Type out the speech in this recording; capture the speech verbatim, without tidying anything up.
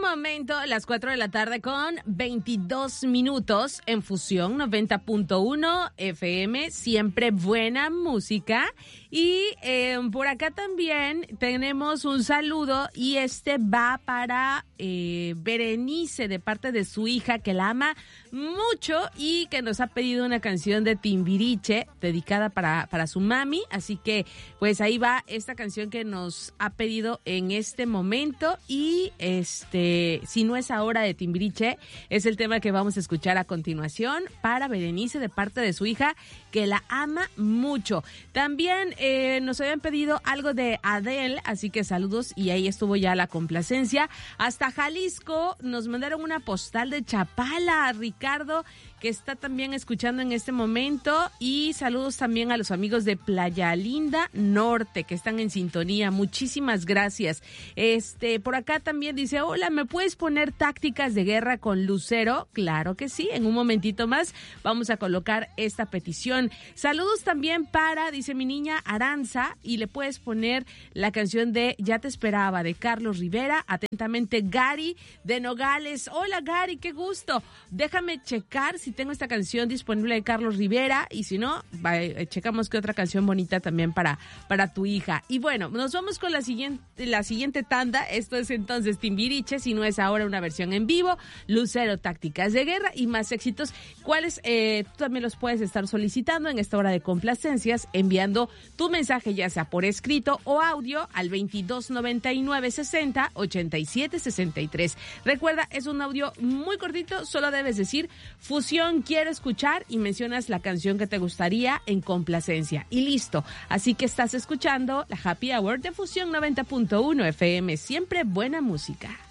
momento, las cuatro de la tarde con veintidós minutos en Fusión noventa punto uno F M, siempre buena música. Y eh, por acá también tenemos un saludo y este va para eh, Berenice de parte de su hija que la ama mucho y que nos ha pedido una canción de Timbiriche dedicada para, para su mami. Así que pues ahí va esta canción que nos ha pedido en este momento y este si no es ahora de Timbiriche es el tema que vamos a escuchar a continuación para Berenice de parte de su hija que la ama mucho. También eh, nos habían pedido algo de Adele, así que saludos y ahí estuvo ya la complacencia. Hasta Jalisco nos mandaron una postal de Chapala, Ricardo, que está también escuchando en este momento, y saludos también a los amigos de Playa Linda Norte que están en sintonía. Muchísimas gracias. Este, por acá también dice, hola, ¿me puedes poner Tácticas de Guerra con Lucero? Claro que sí, en un momentito más vamos a colocar esta petición. Saludos también para, dice mi niña Aranza, y le puedes poner la canción de Ya te esperaba de Carlos Rivera. Atentamente Gary de Nogales. Hola Gary, qué gusto. Déjame checar si tengo esta canción disponible de Carlos Rivera y si no, va, checamos qué otra canción bonita también para, para tu hija. Y bueno, nos vamos con la siguiente, la siguiente tanda. Esto es entonces Timbiriche, si no es ahora una versión en vivo, Lucero, Tácticas de Guerra y más éxitos, cuáles eh, tú también los puedes estar solicitando en esta hora de complacencias, enviando tu mensaje ya sea por escrito o audio al veintidós noventa y nueve sesenta ochenta y siete sesenta y tres. Recuerda, es un audio muy cortito, solo debes decir Fusión quiero escuchar y mencionas la canción que te gustaría en complacencia y listo. Así que estás escuchando la Happy Hour de Fusión noventa punto uno F M, siempre buena música.